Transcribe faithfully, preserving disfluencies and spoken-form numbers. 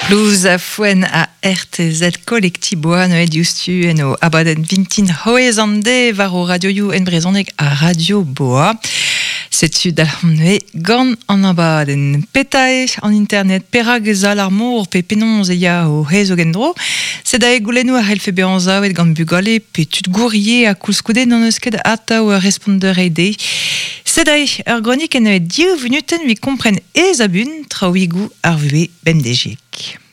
Luz a foen a R T Z kolektiboa noet justu en o abaden vintin hoezande var o radioioù en brezhoneg a Radio Boa. Setu dalhamne gant an abaden petae an internet perag zal ar mor pe penonz eia o hez o gendro. Sed a e goulennou a c'hellfe bezañ zaouet gant bugale pe tud gourrie a koulskoude n'an eus ket ata o responder eide. Sed a e ur gronik en eet div minuten vi kompren ez abun traoigou ar vue bemdejek.